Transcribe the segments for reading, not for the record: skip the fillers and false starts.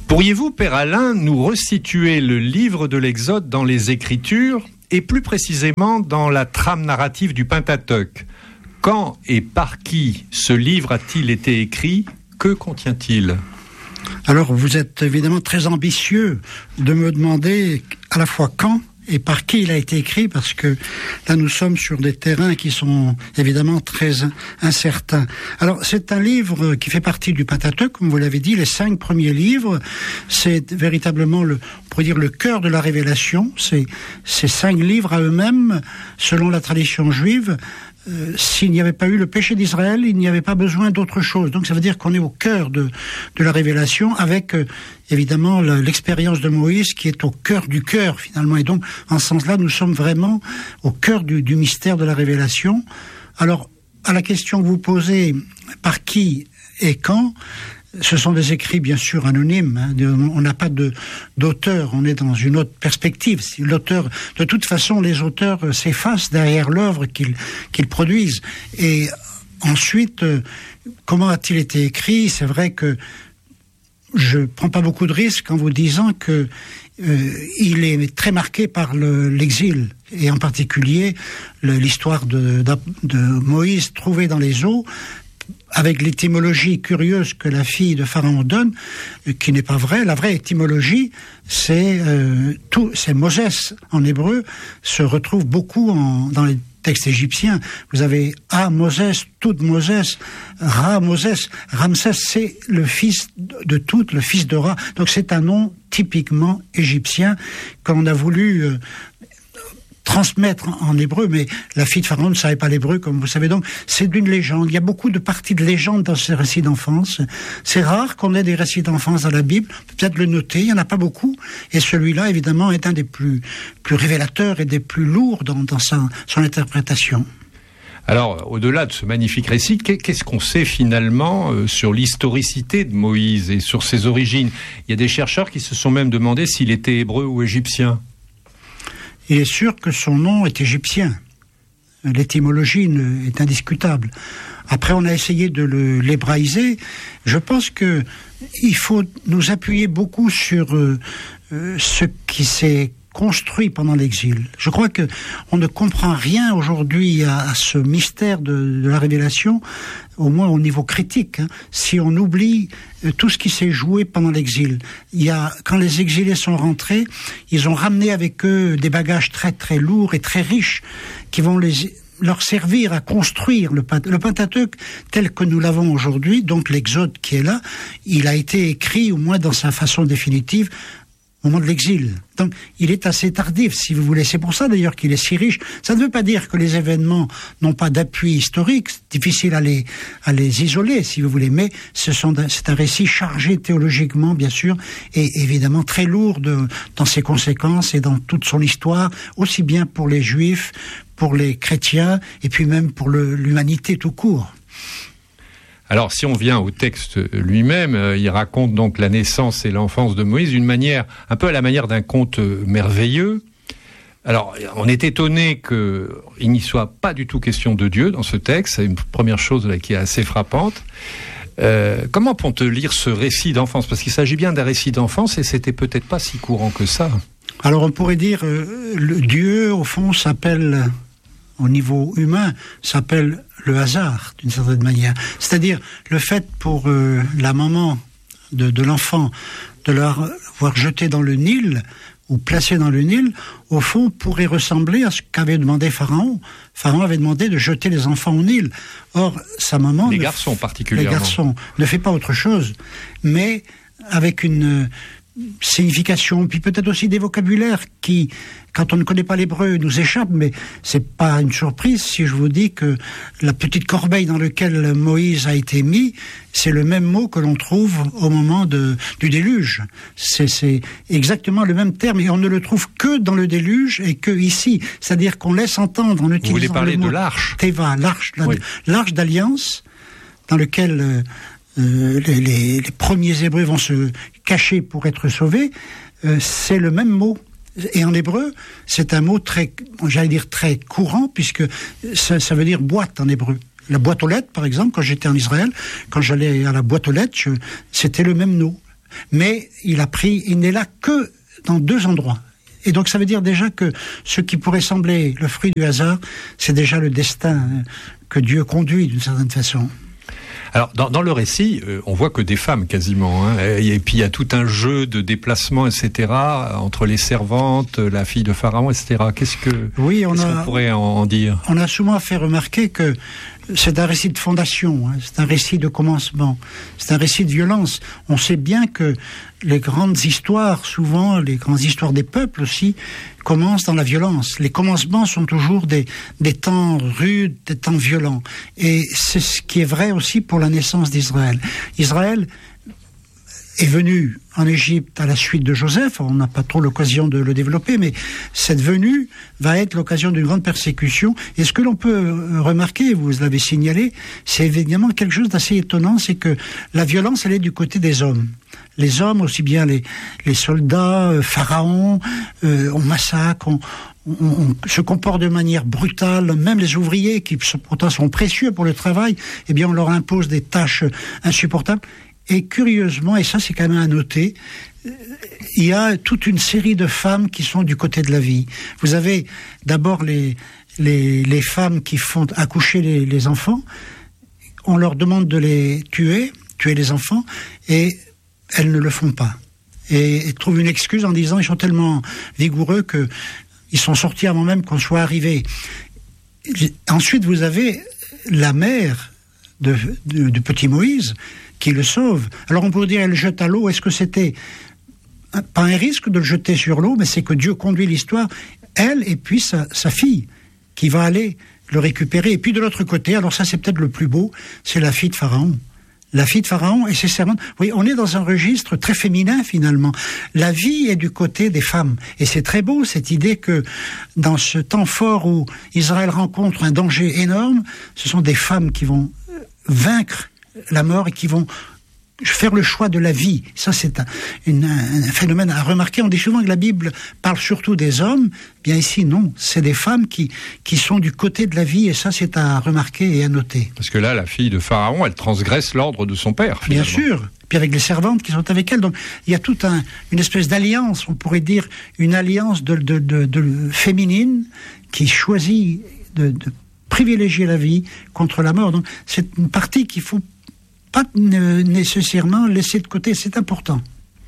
Pourriez-vous, Père Alain, nous resituer le livre de l'Exode dans les Écritures et plus précisément dans la trame narrative du Pentateuque? Quand et par qui ce livre a-t-il été écrit? Que contient-il? Alors, vous êtes évidemment très ambitieux de me demander à la fois quand et par qui il a été écrit, parce que là, nous sommes sur des terrains qui sont évidemment très incertains. Alors, c'est un livre qui fait partie du Pentateuque, comme vous l'avez dit, les 5 premiers livres. C'est véritablement, on pourrait dire, le cœur de la révélation. Ces 5 livres à eux-mêmes, selon la tradition juive, s'il n'y avait pas eu le péché d'Israël, il n'y avait pas besoin d'autre chose. Donc ça veut dire qu'on est au cœur de la révélation, avec évidemment l'expérience de Moïse qui est au cœur du cœur finalement. Et donc en ce sens-là, nous sommes vraiment au cœur du mystère de la révélation. Alors à la question que vous posez, par qui et quand, ce sont des écrits bien sûr anonymes, hein. On n'a pas d'auteur, on est dans une autre perspective. Si l'auteur, de toute façon, les auteurs s'effacent derrière l'œuvre qu'ils produisent. Et ensuite, comment a-t-il été écrit? C'est vrai que je prends pas beaucoup de risques en vous disant que il est très marqué par l'exil, et en particulier l'histoire de Moïse trouvé dans les eaux, avec l'étymologie curieuse que la fille de Pharaon donne, qui n'est pas vraie. La vraie étymologie, c'est Moses en hébreu, se retrouve beaucoup dans les textes égyptiens. Vous avez Moses, tout Moses, Moses, Ramsès, c'est le fils de tout, le fils de Ra. Donc c'est un nom typiquement égyptien qu'on a voulu transmettre en hébreu, mais la fille de Pharaon ne savait pas l'hébreu, comme vous savez. Donc, c'est d'une légende. Il y a beaucoup de parties de légende dans ces récits d'enfance. C'est rare qu'on ait des récits d'enfance dans la Bible. Peut-être le noter, il n'y en a pas beaucoup. Et celui-là, évidemment, est un des plus révélateurs et des plus lourds dans son interprétation. Alors, au-delà de ce magnifique récit, qu'est-ce qu'on sait finalement sur l'historicité de Moïse et sur ses origines? Il y a des chercheurs qui se sont même demandé s'il était hébreu ou égyptien. Il est sûr que son nom est égyptien. L'étymologie est indiscutable. Après, on a essayé de l'hébraïser. Je pense que il faut nous appuyer beaucoup sur ce qui s'est construit pendant l'exil. Je crois que on ne comprend rien aujourd'hui à ce mystère de la révélation, au moins au niveau critique, hein, si on oublie tout ce qui s'est joué pendant l'exil. Quand les exilés sont rentrés, ils ont ramené avec eux des bagages très très lourds et très riches qui vont leur servir à construire le Pentateuque tel que nous l'avons aujourd'hui. Donc l'Exode qui est là, il a été écrit au moins dans sa façon définitive au moment de l'exil. Donc, il est assez tardif, si vous voulez. C'est pour ça, d'ailleurs, qu'il est si riche. Ça ne veut pas dire que les événements n'ont pas d'appui historique. C'est difficile à les isoler, si vous voulez. Mais c'est un récit chargé théologiquement, bien sûr, et évidemment très lourd dans ses conséquences et dans toute son histoire, aussi bien pour les Juifs, pour les chrétiens, et puis même pour l'humanité tout court. Alors, si on vient au texte lui-même, il raconte donc la naissance et l'enfance de Moïse d'une manière, un peu à la manière d'un conte merveilleux. Alors, on est étonné qu'il n'y soit pas du tout question de Dieu dans ce texte. C'est une première chose là qui est assez frappante. Comment peut-on lire ce récit d'enfance? Parce qu'il s'agit bien d'un récit d'enfance et c'était peut-être pas si courant que ça. Alors, on pourrait dire, le Dieu, au fond, s'appelle, au niveau humain, s'appelle le hasard, d'une certaine manière. C'est-à-dire le fait pour la maman de l'enfant de l'avoir jeté dans le Nil ou placé dans le Nil, au fond, pourrait ressembler à ce qu'avait demandé Pharaon. Pharaon avait demandé de jeter les enfants au Nil. Or, sa maman... Les garçons particulièrement. Les garçons ne fait pas autre chose, mais avec une signification, puis peut-être aussi des vocabulaires qui, quand on ne connaît pas l'hébreu, nous échappent, mais c'est pas une surprise si je vous dis que la petite corbeille dans laquelle Moïse a été mis, c'est le même mot que l'on trouve au moment du déluge. C'est exactement le même terme, et on ne le trouve que dans le déluge et que ici. C'est-à-dire qu'on laisse entendre en utilisant vous voulez parler le mot de l'arche? Teva, l'arche d'alliance, dans lequel les premiers Hébreux vont se cacher pour être sauvés, c'est le même mot. Et en hébreu, c'est un mot très courant, puisque ça veut dire boîte en hébreu. La boîte aux lettres, par exemple, quand j'étais en Israël, quand j'allais à la boîte aux lettres, c'était le même nom. Mais il n'est là que dans 2 endroits. Et donc ça veut dire déjà que ce qui pourrait sembler le fruit du hasard, c'est déjà le destin que Dieu conduit d'une certaine façon. Alors, dans le récit, on voit que des femmes quasiment, hein, et puis il y a tout un jeu de déplacement, etc., entre les servantes, la fille de Pharaon, etc. Qu'est-ce qu'on pourrait en dire ? On a souvent fait remarquer que c'est un récit de fondation, hein, c'est un récit de commencement, c'est un récit de violence. On sait bien que les grandes histoires, souvent, les grandes histoires des peuples aussi, commencent dans la violence. Les commencements sont toujours des temps rudes, des temps violents. Et c'est ce qui est vrai aussi pour la naissance d'Israël. Israël est venu en Égypte à la suite de Joseph. On n'a pas trop l'occasion de le développer, mais cette venue va être l'occasion d'une grande persécution. Et ce que l'on peut remarquer, vous l'avez signalé, c'est évidemment quelque chose d'assez étonnant, c'est que la violence, elle est du côté des hommes. Les hommes, aussi bien les soldats, Pharaon, on massacre, on se comporte de manière brutale, même les ouvriers qui pourtant sont précieux pour le travail, eh bien on leur impose des tâches insupportables. Et curieusement, et ça c'est quand même à noter, il y a toute une série de femmes qui sont du côté de la vie. Vous avez d'abord les femmes qui font accoucher les enfants, on leur demande de les tuer les enfants, et elles ne le font pas. Et elles trouvent une excuse en disant ils sont tellement vigoureux qu'ils sont sortis avant même qu'on soit arrivé. Ensuite, vous avez la mère du petit Moïse qui le sauve. Alors on pourrait dire elle le jette à l'eau. Est-ce que c'était pas un risque de le jeter sur l'eau, mais c'est que Dieu conduit l'histoire, elle et puis sa fille qui va aller le récupérer. Et puis de l'autre côté, alors ça c'est peut-être le plus beau, c'est la fille de Pharaon. La fille de Pharaon et ses servantes. Oui, on est dans un registre très féminin finalement. La vie est du côté des femmes. Et c'est très beau cette idée que dans ce temps fort où Israël rencontre un danger énorme, ce sont des femmes qui vont vaincre la mort et qui vont faire le choix de la vie. Ça, c'est un phénomène à remarquer. On dit souvent que la Bible parle surtout des hommes. Bien ici, non. C'est des femmes qui sont du côté de la vie, et ça, c'est à remarquer et à noter. Parce que là, la fille de Pharaon, elle transgresse l'ordre de son père, finalement. Bien sûr. Puis avec les servantes qui sont avec elle. Donc, il y a toute une espèce d'alliance, on pourrait dire, une alliance de féminine qui choisit de privilégier la vie contre la mort. Donc, c'est une partie qu'il faut pas nécessairement laisser de côté, c'est important.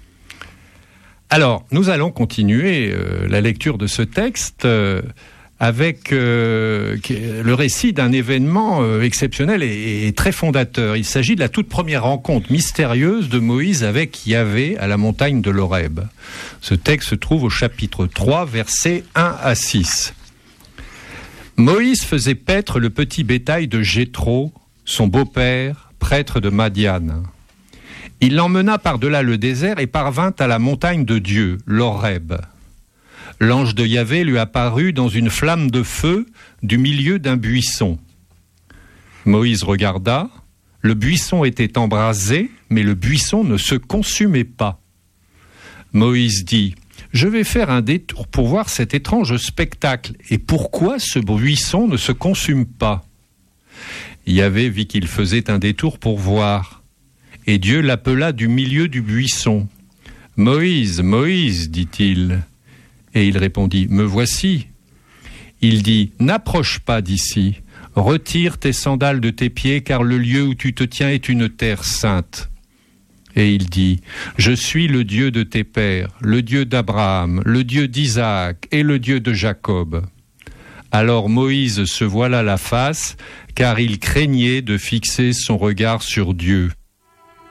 Alors, nous allons continuer la lecture de ce texte avec le récit d'un événement exceptionnel et très fondateur. Il s'agit de la toute première rencontre mystérieuse de Moïse avec Yahvé à la montagne de l'Horeb. Ce texte se trouve au chapitre 3, versets 1 à 6. Moïse faisait paître le petit bétail de Jéthro, son beau-père, prêtre de Madian. Il l'emmena par-delà le désert et parvint à la montagne de Dieu, l'Horeb. L'ange de Yahvé lui apparut dans une flamme de feu du milieu d'un buisson. Moïse regarda, le buisson était embrasé, mais le buisson ne se consumait pas. Moïse dit : « Je vais faire un détour pour voir cet étrange spectacle. Et pourquoi ce buisson ne se consume pas ?» Yahvé vit qu'il faisait un détour pour voir. Et Dieu l'appela du milieu du buisson. « Moïse, Moïse, dit-il. » Et il répondit : « Me voici. » Il dit : « N'approche pas d'ici. Retire tes sandales de tes pieds, car le lieu où tu te tiens est une terre sainte. » Et il dit : « Je suis le Dieu de tes pères, le Dieu d'Abraham, le Dieu d'Isaac et le Dieu de Jacob. » Alors Moïse se voila la face, car il craignait de fixer son regard sur Dieu.